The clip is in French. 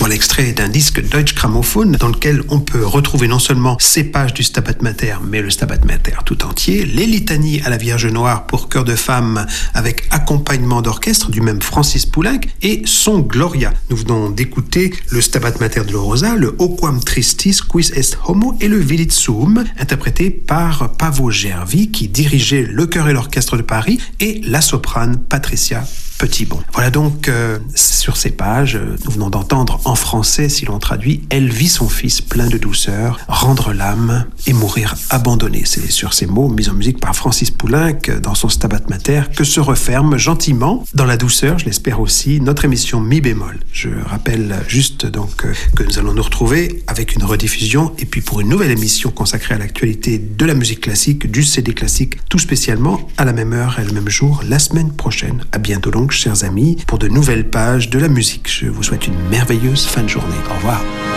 Voilà l'extrait d'un disque Deutsche Grammophon dans lequel on peut retrouver non seulement ces pages du Stabat Mater, mais le Stabat Mater tout entier, les litanies à la Vierge Noire pour chœur de femmes avec accompagnement d'orchestre du même Francis Poulenc et son Gloria. Nous venons d'écouter le Stabat Mater de Rosa, le O Quam Tristis Quis Est Homo et le Vidit Suum, interprété par Pavo Gervi qui dirigeait le chœur et l'orchestre de Paris et la soprane Patricia Petitbon. Voilà donc sur ces pages, nous venons d'entendre en français, si l'on traduit, elle vit son fils plein de douceur, rendre l'âme et mourir abandonné. C'est sur ces mots mis en musique par Francis Poulenc dans son Stabat Mater que se referme gentiment, dans la douceur, je l'espère aussi, notre émission Mi bémol. Je rappelle juste donc que nous allons nous retrouver avec une rediffusion et puis pour une nouvelle émission consacrée à l'actualité de la musique classique, du CD classique, tout spécialement à la même heure et le même jour la semaine prochaine. À bientôt donc, chers amis, pour de nouvelles pages de la musique. Je vous souhaite une merveilleuse fin de journée. Au revoir.